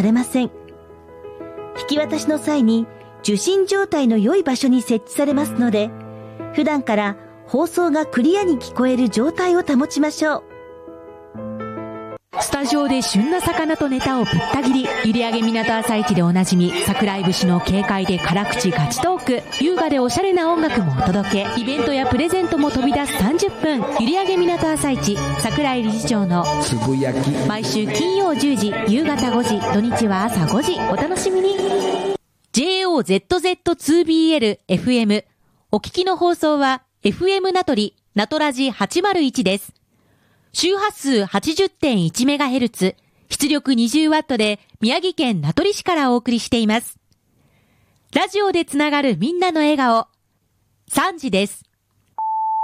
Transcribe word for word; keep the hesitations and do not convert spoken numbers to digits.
されません。引き渡しの際に受信状態の良い場所に設置されますので、普段から放送がクリアに聞こえる状態を保ちましょう。 スタジオで旬な魚とネタをぶった切り、閖上港朝市でおなじみ桜井節の軽快で辛口ガチトーク、優雅でおしゃれな音楽もお届け、イベントやプレゼントも飛び出すさんじゅっぷん、閖上港朝市桜井理事長のつぶやき、毎週金曜じゅうじ、夕方ごじ、土日は朝ごじ、お楽しみに。 ジェイオーゼットゼットツービーエルエフエム、 お聞きの放送は エフエム 名取ナトラジはちまるいちです。周波数 はちじゅってんいちメガヘルツ、出力 にじゅうワット で宮城県名取市からお送りしています。ラジオでつながるみんなの笑顔、さんじです。